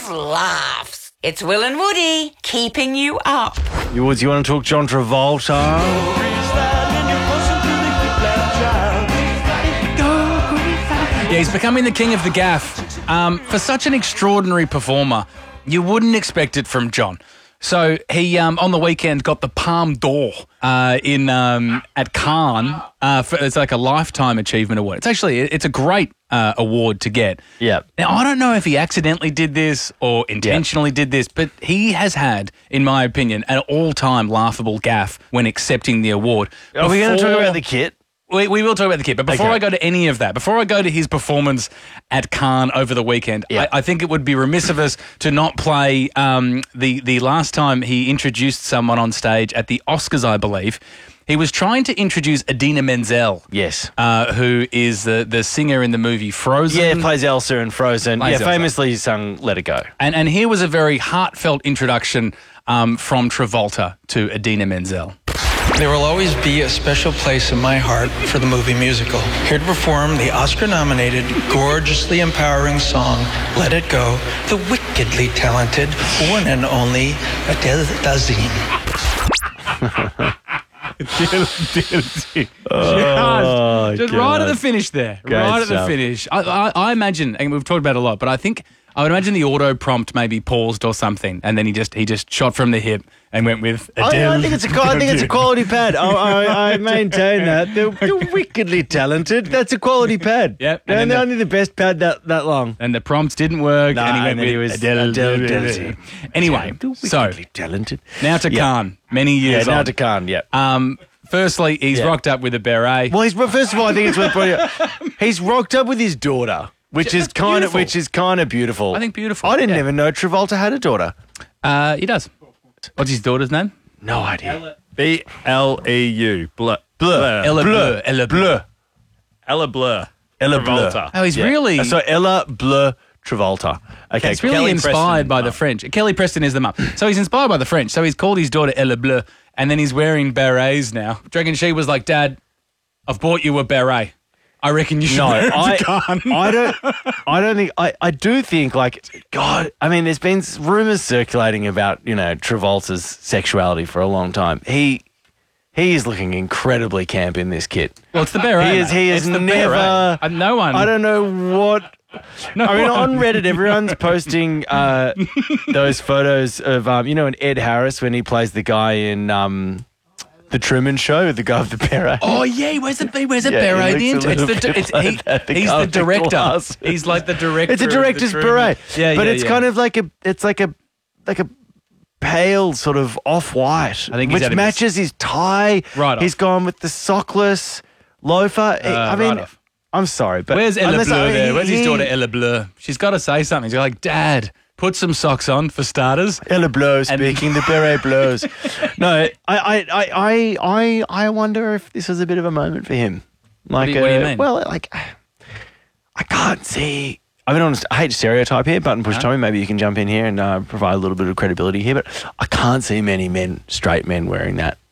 just laughs. It's Will and Woody keeping you up. You want to talk John Travolta? Yeah, he's becoming the king of the gaff. For such an extraordinary performer, you wouldn't expect it from John. So he, on the weekend, got the Palme d'Or at Cannes. It's like a Lifetime Achievement Award. It's a great award to get. Yeah. Now, I don't know if he accidentally did this or intentionally did this, but he has had, in my opinion, an all-time laughable gaffe when accepting the award. Are we going to talk about the kit? We will talk about the kid, but before I go to any of that, before I go to his performance at Cannes over the weekend, I think it would be remiss of us to not play the last time he introduced someone on stage at the Oscars, I believe. He was trying to introduce Idina Menzel. Yes. Who is the singer in the movie Frozen. Yeah, plays Elsa in Frozen. Famously sung Let It Go. And here was a very heartfelt introduction from Travolta to Idina Menzel. There will always be a special place in my heart for the movie musical. Here to perform the Oscar-nominated, gorgeously empowering song, Let It Go, the wickedly talented, one and only Adele Dazeem. Just right at the finish there. Right at the finish. I imagine, and we've talked about it a lot, but I would imagine the auto prompt maybe paused or something, and then he just shot from the hip and went with Adele. I think it's a quality pad. I maintain that. They're wickedly talented. That's a quality pad. Yep. And they're only the best pad that long. And the prompts didn't work, and he went with Adele. Anyway, so wickedly talented. Now to Cannes, many years on. Now to Cannes, yeah. Firstly, he's rocked up with a beret. Well, first of all, I think it's worth pointing out. He's rocked up with his daughter. Which is kind of beautiful. I think beautiful. I didn't even know Travolta had a daughter. He does. What's his daughter's name? No idea. B-L-E-U. Bleu. Ella Bleu. Ella Bleu. Ella Bleu. Ella Travolta. Bleu. Oh, he's really... So Ella Bleu Travolta. Okay, it's really Kelly inspired Preston by the French. Kelly Preston is the mum. So he's inspired by the French. So he's called his daughter Ella Bleu, and then he's wearing berets now. Do you reckon she was like, Dad, I've bought you a beret. I reckon you should wear it to Cannes. I do think, like, God, I mean, there's been rumours circulating about, Travolta's sexuality for a long time. He is looking incredibly camp in this kit. Well, it's the beret. He is never... No one. I don't know what... on Reddit, everyone's posting those photos of, and Ed Harris when he plays the guy in... The Truman Show, the guy with the beret. Oh yeah, where's the beret? He's the director. He's like the director. It's a director's beret. But it's kind of like a pale sort of off-white, which matches his tie. Right. He's gone with the sockless loafer. I'm sorry, but where's Ella Bleu there? Where's his daughter Ella Bleu? She's got to say something. She's like, Dad, put some socks on for starters. Ella Bleu speaking, the beret blows. No, I wonder if this was a bit of a moment for him. Like, what do you mean? Well, like, I can't see. I mean, honest, I hate to stereotype here, Button Push Tommy, maybe you can jump in here and provide a little bit of credibility here, but I can't see many straight men wearing that.